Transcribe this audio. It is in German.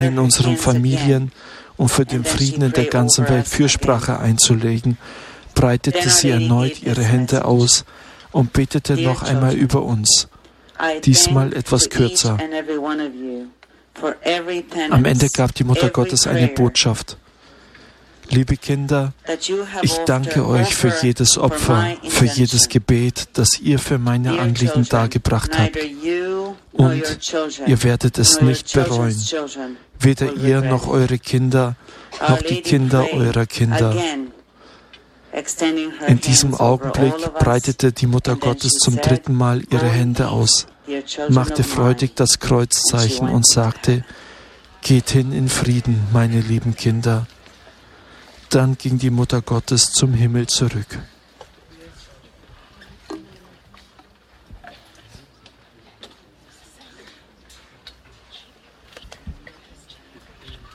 in unseren Familien und für den Frieden in der ganzen Welt Fürsprache einzulegen, breitete sie erneut ihre Hände aus und betete noch einmal über uns, diesmal etwas kürzer. Am Ende gab die Mutter Gottes eine Botschaft. Liebe Kinder, ich danke euch für jedes Opfer, für jedes Gebet, das ihr für meine Anliegen dargebracht habt. Und ihr werdet es nicht bereuen, weder ihr noch eure Kinder, noch die Kinder eurer Kinder. In diesem Augenblick breitete die Mutter Gottes zum dritten Mal ihre Hände aus, machte freudig das Kreuzzeichen und sagte, geht hin in Frieden, meine lieben Kinder. Dann ging die Mutter Gottes zum Himmel zurück.